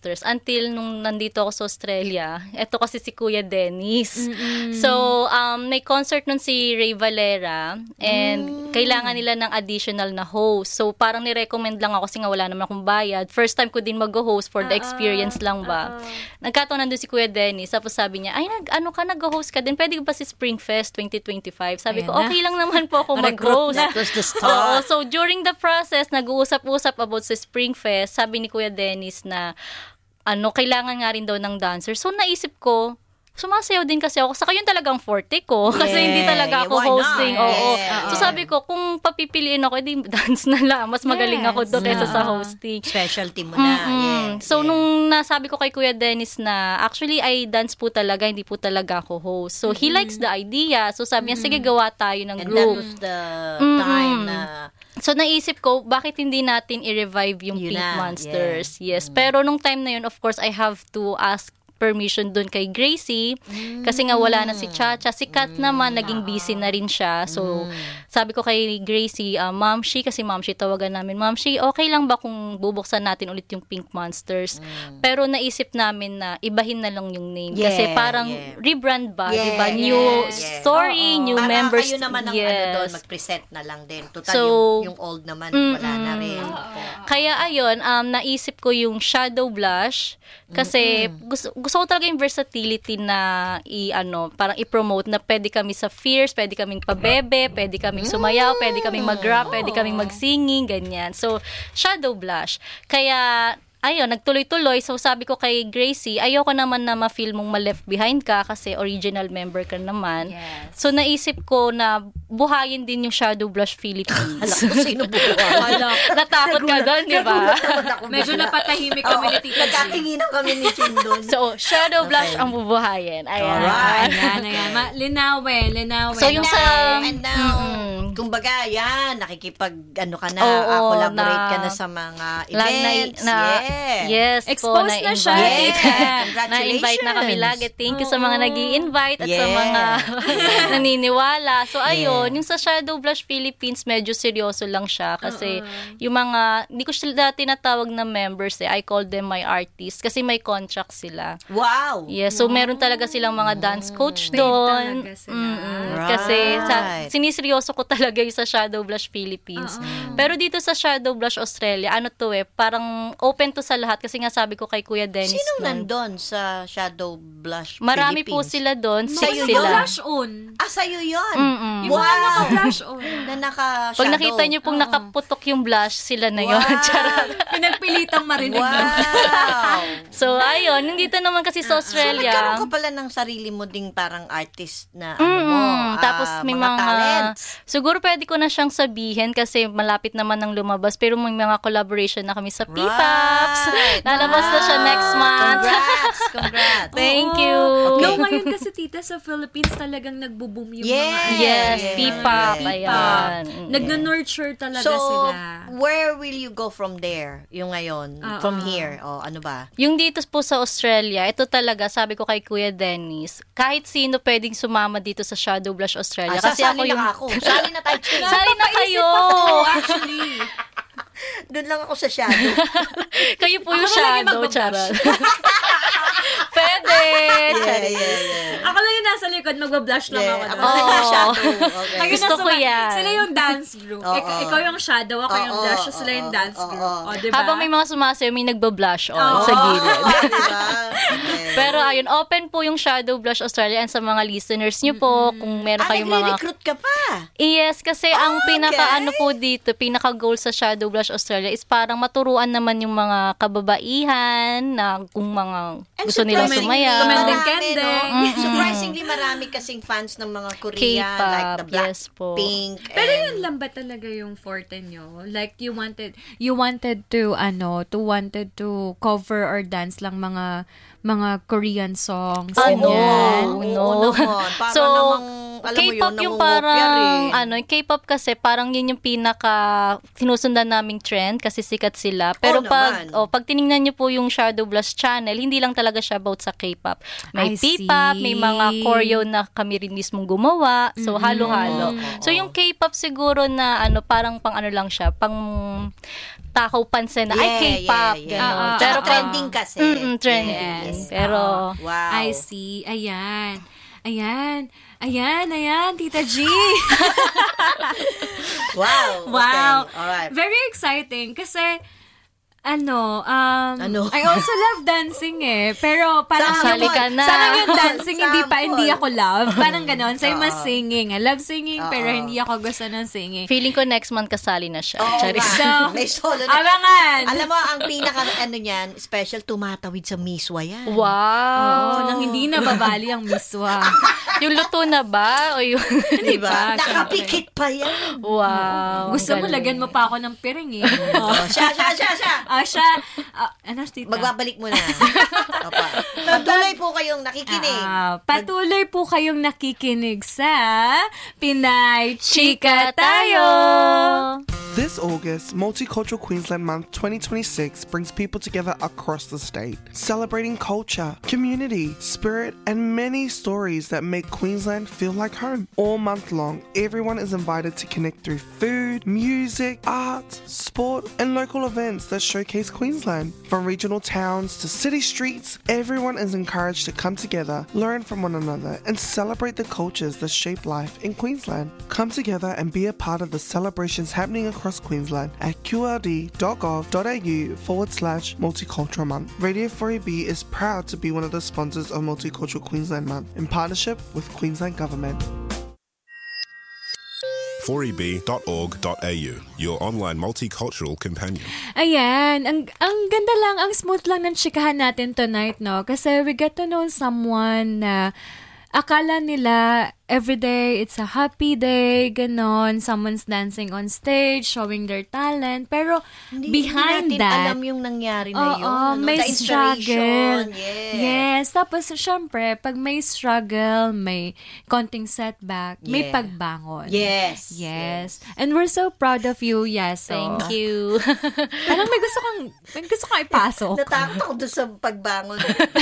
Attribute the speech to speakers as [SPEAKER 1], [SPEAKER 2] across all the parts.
[SPEAKER 1] Masters until nung nandito ako sa Australia. Ito kasi si Kuya Dennis. So, may concert nun si Ray Valera and kailangan nila ng additional na host. So, parang nirecommend lang ako kasi nga wala naman akong bayad. First time ko din mag-host for the experience lang ba. Nagkataon nandun si Kuya Dennis. Tapos sabi niya, ay, nag-host ka din. Pwede ba si Spring Fest 2025? Sabi ko, okay lang naman po ako mag-host.
[SPEAKER 2] That was the start.
[SPEAKER 1] So, during the process, nag-uusap-usap about sa Spring Fest. Sabi ni Kuya Dennis na kailangan nga rin daw ng dancer. So, naisip ko, sumasayaw din kasi ako. Saka yun talagang forte ko. Kasi hindi talaga ako hosting. So sabi ko, kung papipiliin ako, edi dance na lang. Mas magaling ako doon kaysa sa hosting.
[SPEAKER 2] Specialty mo na.
[SPEAKER 1] So nung nasabi ko kay Kuya Dennis na, actually, I dance po talaga, hindi po talaga ako host. So he likes the idea. So sabi niya, sige, gawa tayo ng group.
[SPEAKER 2] And that was the time na...
[SPEAKER 1] So, naisip ko, bakit hindi natin i-revive yung Pink Monsters? Yes. Pero nung time na yun, of course, I have to ask permission dun kay Gracie kasi nga wala na si Chacha. Si Kat naman, naging busy na rin siya. So, sabi ko kay Gracie, Ma'am Shi, kasi Ma'am Shi tawagan namin, Ma'am Shi, okay lang ba kung bubuksan natin ulit yung Pink Monsters? Pero naisip namin na ibahin na lang yung name. Kasi parang rebrand ba? Diba? New story, new
[SPEAKER 2] para
[SPEAKER 1] members.
[SPEAKER 2] Kayo naman ang doon, mag-present na lang din. Total, yung old naman, wala na rin.
[SPEAKER 1] Kaya ayun, naisip ko yung Shadow Blush kasi gusto ko talaga yung versatility na parang i-promote na pwede kami sa Fierce, pwede kaming pabebe, pwede kaming sumayaw, pwede kaming mag-rap, pwede kaming mag-singing, ganyan. So, Shadow Blush. Kaya ayun, nagtuloy-tuloy. So, sabi ko kay Gracie, ayoko naman na ma-feel mong ma-left behind ka kasi original member ka naman.
[SPEAKER 3] Yes.
[SPEAKER 1] So, naisip ko na buhayin din yung Shadow Blush Philippines.
[SPEAKER 2] Sino buhay?
[SPEAKER 1] Natakot ka doon, di ba?
[SPEAKER 3] Medyo napatahimik kami ni Tita G.
[SPEAKER 2] Nagkatinginan kami ni Chindon.
[SPEAKER 1] So, Shadow Blush ang bubuhayin. Ayan.
[SPEAKER 2] Alright.
[SPEAKER 3] Ayan. Linawin.
[SPEAKER 1] So, yung sa...
[SPEAKER 2] And now, kumbaga, yan, collaborate ka na sa mga events.
[SPEAKER 1] Yes.
[SPEAKER 3] Expose na siya.
[SPEAKER 1] Na-invite na kami lagi. Thank you sa mga nag-i-invite at sa mga naniniwala. So, ayun, yung sa Shadow Blush Philippines, medyo seryoso lang siya. Kasi yung mga, hindi ko sila tinatawag na members I call them my artists. Kasi may contract sila.
[SPEAKER 2] Wow!
[SPEAKER 1] Yes, so meron talaga silang mga dance coach doon. Kasi siniseryoso ko talaga yung sa Shadow Blush Philippines. Pero dito sa Shadow Blush Australia, parang open to sa lahat kasi nga sabi ko kay Kuya Dennis.
[SPEAKER 2] Sino nandun sa Shadow Blush
[SPEAKER 1] Marami
[SPEAKER 2] Philippines?
[SPEAKER 1] po sila doon. 6
[SPEAKER 3] Sa'yo
[SPEAKER 1] sila.
[SPEAKER 3] blush on.
[SPEAKER 2] Sa'yo yun?
[SPEAKER 3] Yung mga naka-blush on.
[SPEAKER 2] Na naka-shadow.
[SPEAKER 1] Pag nakita niyo pong nakaputok yung blush, sila na yun.
[SPEAKER 3] Pinagpilitang marinig na.
[SPEAKER 2] Wow!
[SPEAKER 1] So, ayun. Nandito naman kasi sa Australia.
[SPEAKER 2] So, nagkaroon ka pala ng sarili mo ding parang artist na
[SPEAKER 1] tapos may mga
[SPEAKER 2] talents.
[SPEAKER 1] Siguro pwede ko na siyang sabihin kasi malapit naman ng lumabas. Pero may mga collaboration na kami sa P-Pops. Lalabas na siya next month.
[SPEAKER 2] Congrats.
[SPEAKER 1] Thank you.
[SPEAKER 3] No, ngayon kasi tita sa Philippines talagang nagbo-boom yung mga
[SPEAKER 1] Yes, P-Pop. Ayan.
[SPEAKER 3] Nagna-nurture talaga
[SPEAKER 2] So,
[SPEAKER 3] sila.
[SPEAKER 2] where will you go from there? Yung ngayon? From here? O ano ba?
[SPEAKER 1] Yung dito po sa Australia, ito talaga, sabi ko kay Kuya Dennis, kahit sino pwedeng sumama dito sa Shadow Blush Australia. Kasi ako yung...
[SPEAKER 2] Sali na tayo.
[SPEAKER 1] Sali na kayo!
[SPEAKER 3] Actually.
[SPEAKER 2] Doon lang ako sa shadow.
[SPEAKER 1] Kayo po yung shadow, charot. Pwede!
[SPEAKER 3] Ako lang yung nasa likod, magba-blush lang ako.
[SPEAKER 2] Ako lang yung shadow. Okay.
[SPEAKER 1] Gusto ko yan.
[SPEAKER 3] Sila yung dance group. Ikaw yung shadow, ako yung blush. Sila yung dance group. Diba?
[SPEAKER 1] Habang may mga sumasayo, may nagba-blush sa gilid.
[SPEAKER 2] Diba?
[SPEAKER 1] Pero ayun, open po yung Shadow Blush Australia and sa mga listeners nyo po, kung meron kayong mga...
[SPEAKER 2] nagre-recruit ka pa?
[SPEAKER 1] Yes, kasi ang pinaka-goal sa Shadow Blush Australia is parang maturuan naman yung mga kababaihan na kung mga gusto nilang sumayaw.
[SPEAKER 2] Surprisingly, marami kasing fans ng mga Korea,
[SPEAKER 1] K-pop,
[SPEAKER 2] like the Blackpink.
[SPEAKER 3] Pero yun lang ba talaga yung forte nyo? Like, you wanted to cover or dance lang mga Korean songs.
[SPEAKER 1] No.
[SPEAKER 2] Para namang alam mo yun,
[SPEAKER 1] yung parang, K-pop kasi parang yun yung pinaka sinusundan naming trend kasi sikat sila. Pero pag tiningnan niyo po yung Shadow Blast channel, hindi lang talaga siya about sa K-pop. May P-pop, may mga choreo na kami rin mismong gumawa. So, halo-halo. So, yung K-pop siguro na parang pang lang siya, pang takaw pansin na, K-pop.
[SPEAKER 2] Yeah. Pero trending kasi.
[SPEAKER 1] Trending. Yes. Pero,
[SPEAKER 3] wow. I see. Ayan, Tita G.
[SPEAKER 2] Wow.
[SPEAKER 3] Wow.
[SPEAKER 2] Okay. Alright.
[SPEAKER 3] Very exciting kasi I also love dancing pero parang
[SPEAKER 1] sasali ka na.
[SPEAKER 3] Sana yung dancing hindi ako love. Parang ganon. Sa'yo mas singing. I love singing pero hindi ako gusto ng singing.
[SPEAKER 1] Feeling ko next month kasali na siya.
[SPEAKER 3] So,
[SPEAKER 2] may solo na.
[SPEAKER 3] Abangan.
[SPEAKER 2] Alam mo, ang pinaka niyan, special, tumatawid sa miswa yan.
[SPEAKER 1] Wow.
[SPEAKER 3] Nang hindi na babali ang miswa.
[SPEAKER 1] Yung luto na ba? O yung...
[SPEAKER 2] Di ba? Nakapikit pa yan.
[SPEAKER 1] Wow.
[SPEAKER 3] Gusto mo, lagyan mo pa ako ng piring
[SPEAKER 2] Siya.
[SPEAKER 3] Tita?
[SPEAKER 2] Magbabalik mo na. Patuloy po kayong nakikinig.
[SPEAKER 3] Patuloy po kayong nakikinig sa Pinay Chika Tayo!
[SPEAKER 4] This August, Multicultural Queensland Month 2026 brings people together across the state, celebrating culture, community, spirit, and many stories that make Queensland feel like home. All month long, everyone is invited to connect through food, music, art, sport, and local events that showcase Queensland. From regional towns to city streets, everyone is encouraged to come together, learn from one another, and celebrate the cultures that shape life in Queensland. Come together and be a part of the celebrations happening across Queensland at qld.gov.au/Multicultural Month. Radio 4EB is proud to be one of the sponsors of Multicultural Queensland Month in partnership with Queensland Government.
[SPEAKER 5] 4eb.org.au, your online multicultural companion.
[SPEAKER 3] Ayan, ang ganda lang, ang smooth lang ng chikahan natin tonight, no? Kasi we get to know someone na akala nila everyday it's a happy day, ganon. Someone's dancing on stage, showing their talent. Pero behind
[SPEAKER 2] hindi natin
[SPEAKER 3] that,
[SPEAKER 2] alam yung nangyari na yun.
[SPEAKER 3] May
[SPEAKER 2] the
[SPEAKER 3] struggle.
[SPEAKER 2] Yes.
[SPEAKER 3] Tapos, syempre, pag may struggle, may konting setback, may pagbangon.
[SPEAKER 2] Yes.
[SPEAKER 3] And we're so proud of you, Yes.
[SPEAKER 1] Thank you.
[SPEAKER 3] Parang may gusto kang ipasok.
[SPEAKER 2] Natakot ako doon sa pagbangon.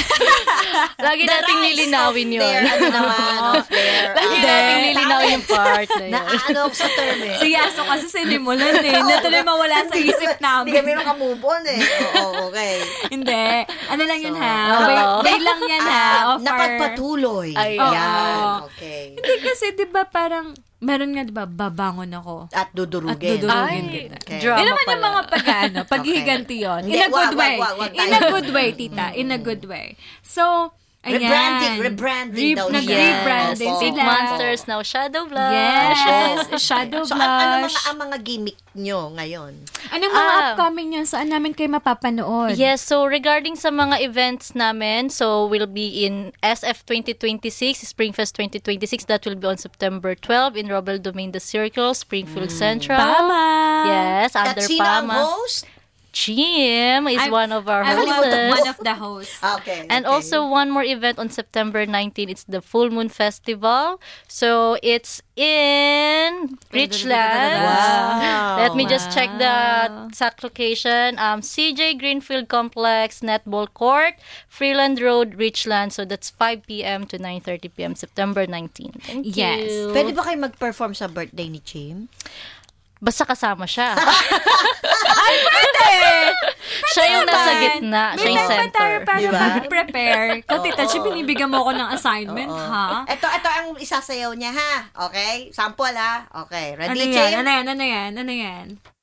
[SPEAKER 1] Lagi nating lilinawin yun.
[SPEAKER 2] Off there.
[SPEAKER 1] Lagi nating lilinawin yung part na yun.
[SPEAKER 2] Naano ako sa term
[SPEAKER 3] Si Yaso kasi sinimulan natuloy mawala sa isip namin.
[SPEAKER 2] Hindi kami makamove on okay.
[SPEAKER 3] Hindi. Ano lang yun Wait lang yan
[SPEAKER 2] napagpatuloy.
[SPEAKER 1] Ayan.
[SPEAKER 2] Okay.
[SPEAKER 3] Hindi kasi diba parang meron nga diba babangon ako.
[SPEAKER 2] At dudurugin.
[SPEAKER 1] Ay,
[SPEAKER 2] okay.
[SPEAKER 1] drama
[SPEAKER 3] Yun naman
[SPEAKER 1] pala.
[SPEAKER 3] yung mga paghihiganti yun. In a good way. In a good way, tita. In a good way. So, ayan.
[SPEAKER 2] Rebranding daw siya.
[SPEAKER 3] Nag-rebranding
[SPEAKER 1] Pink
[SPEAKER 3] sila.
[SPEAKER 1] Monsters, now Shadow Blush.
[SPEAKER 3] Yes, Shadow
[SPEAKER 2] So,
[SPEAKER 3] Blush.
[SPEAKER 2] ang mga gimmick nyo ngayon?
[SPEAKER 3] Anong mga upcoming nyo? Saan namin kayo mapapanood?
[SPEAKER 1] Yes, so regarding sa mga events namin, so we'll be in SF 2026, Springfest 2026, that will be on September 12 in Robel Domain The Circle, Springfield Central.
[SPEAKER 3] Pama!
[SPEAKER 1] Yes, under
[SPEAKER 2] At sino ang
[SPEAKER 1] Pama.
[SPEAKER 2] host?
[SPEAKER 1] Jim is one of our
[SPEAKER 3] I'm
[SPEAKER 1] hosts.
[SPEAKER 3] one of the hosts.
[SPEAKER 2] Okay.
[SPEAKER 1] And also one more event on September 19, it's the Full Moon Festival. So it's in Richland.
[SPEAKER 2] Wow.
[SPEAKER 1] Let me just check the exact location. CJ Greenfield Complex, Netball Court, Freeland Road, Richland. So that's 5 p.m. to 9:30 p.m. September 19. Thank you.
[SPEAKER 2] Pwede ba kayo mag-perform sa birthday ni Jim?
[SPEAKER 1] Basta kasama siya.
[SPEAKER 3] Ay, pwede!
[SPEAKER 1] Siya yung nasa gitna. Siya yung
[SPEAKER 3] May
[SPEAKER 1] center.
[SPEAKER 3] tayo para
[SPEAKER 2] Diba?
[SPEAKER 3] mag-prepare. Tita Chi, binibigyan mo ako ng assignment, ha?
[SPEAKER 2] Ito ang isasayaw niya, ha? Okay? Sample, ha? Okay. Ready,
[SPEAKER 3] Ano
[SPEAKER 2] Jim?
[SPEAKER 3] yan? Ano yan?